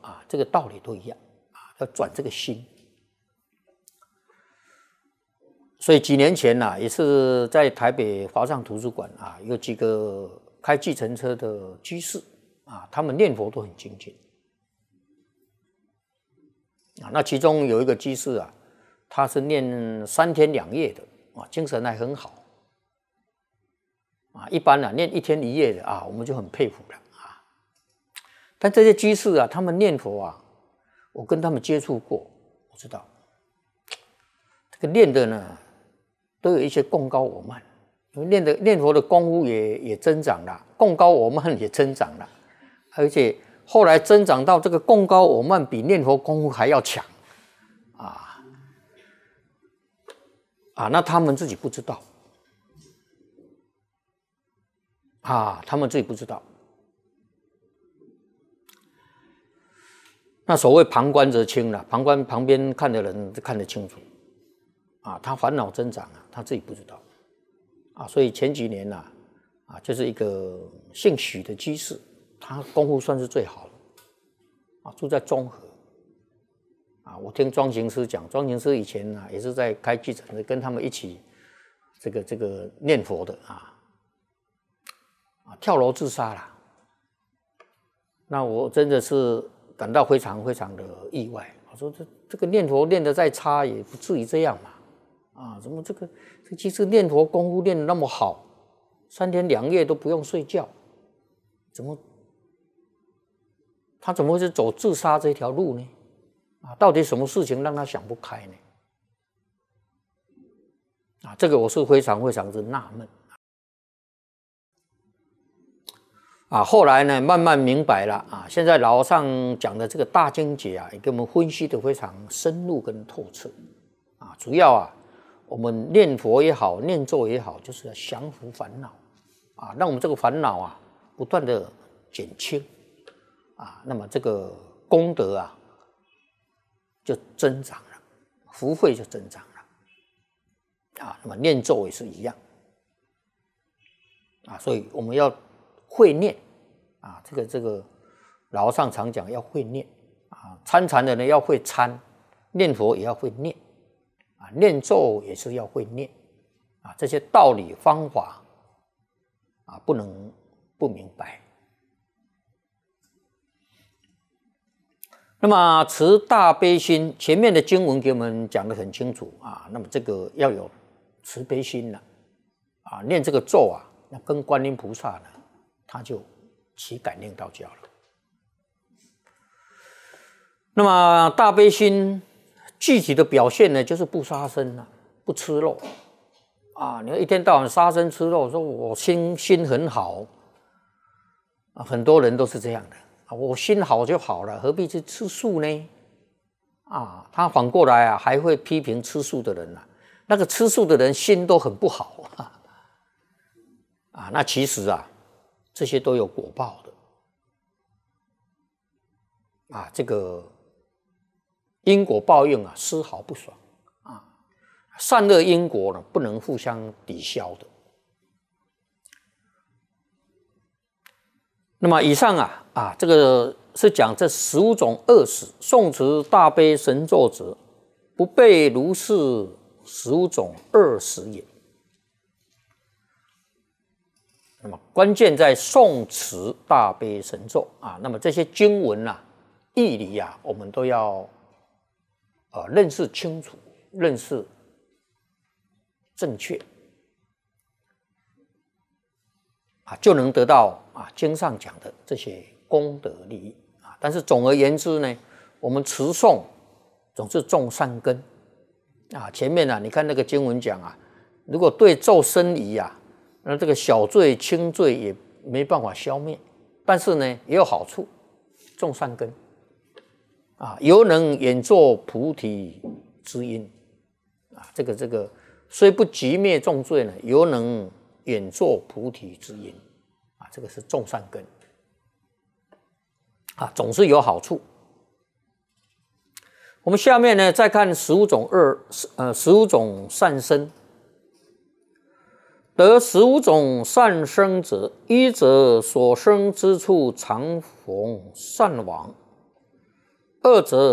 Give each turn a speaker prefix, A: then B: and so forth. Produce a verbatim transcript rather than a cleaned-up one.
A: 啊，这个道理都一样啊，要转这个心。所以几年前呐、啊，也是在台北华藏图书馆啊，有几个开计程车的居士啊，他们念佛都很精进啊。那其中有一个居士啊，他是念三天两夜的啊，精神还很好啊。一般啊，念一天一夜的啊，我们就很佩服了啊。但这些居士啊，他们念佛啊，我跟他们接触过，我知道这个念的呢。都有一些共高我慢，因为念的念佛的功夫也也增长了，共高我慢也增长了，而且后来增长到这个共高我慢比念佛功夫还要强，啊啊，那他们自己不知道，啊，他们自己不知道。那所谓旁观则清了，旁观旁边看的人看得清楚。啊，他烦恼增长啊，他自己不知道啊，所以前几年呐、啊，啊，就是一个姓许的居士，他功夫算是最好的啊，住在中和啊。我听庄行师讲，庄行师以前呢、啊、也是在开计程车，跟他们一起这个这个念佛的啊，啊，跳楼自杀了。那我真的是感到非常非常的意外。我说这这个念佛念得再差，也不至于这样嘛。啊，怎么这个这其实念佛功夫练得那么好，三天两夜都不用睡觉，怎么他怎么会是走自杀这条路呢？啊，到底什么事情让他想不开呢？啊，这个我是非常非常之纳闷。啊，后来呢，慢慢明白了啊。现在老和尚讲的这个大经解啊，也给我们分析的非常深入跟透彻啊。主要啊。我们念佛也好，念咒也好，就是要降伏烦恼啊，让我们这个烦恼啊不断的减轻啊，那么这个功德啊就增长了，福慧就增长了啊。那么念咒也是一样啊，所以我们要会念啊，这个这个老和尚常讲要会念啊，参禅的人要会参，念佛也要会念。啊，念咒也是要会念啊，这些道理方法啊，不能不明白。那么持大悲心，前面的经文给我们讲得很清楚啊。那么这个要有慈悲心了啊，念这个咒啊，那跟观音菩萨呢，他就起感应道交了。那么大悲心。具体的表现呢，就是不杀生啊，不吃肉啊。你要一天到晚杀生吃肉，说我心心很好啊，很多人都是这样的啊，我心好就好了，何必去吃素呢？啊，他反过来啊，还会批评吃素的人啊，那个吃素的人心都很不好啊。啊，那其实啊，这些都有果报的啊，这个。因果报应啊，丝毫不爽啊！善恶因果呢，不能互相抵消的。那么以上啊啊，这个是讲这十五种恶死，诵持大悲神咒者，不被如是十五种恶死也。那么关键在诵持大悲神咒啊，那么这些经文啊、义理啊，我们都要。呃，认识清楚，认识正确啊，就能得到啊经上讲的这些功德利益啊。但是总而言之呢，我们持诵总是种善根啊。前面啊，你看那个经文讲啊，如果对咒生疑啊，那这个小罪轻罪也没办法消灭，但是呢也有好处，种善根。啊，犹能演作菩提之因啊，这个这个虽不及灭重罪呢，犹能演作菩提之因啊，这个是种善根啊，总是有好处。我们下面呢再看十五种恶，呃，十五种善生。得十五种善生者，一则所生之处常逢善往。 二则